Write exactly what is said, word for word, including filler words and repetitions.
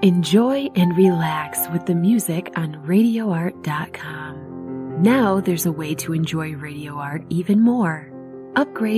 Enjoy and relax with the music on radio art dot com. Now there's a way to enjoy Radio Art even more. Upgrade